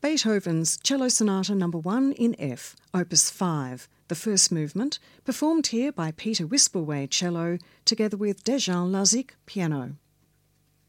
Beethoven's Cello Sonata No. 1 in F, Opus 5, the first movement, performed here by Peter Wispelwey cello, together with Dejan Lazic piano.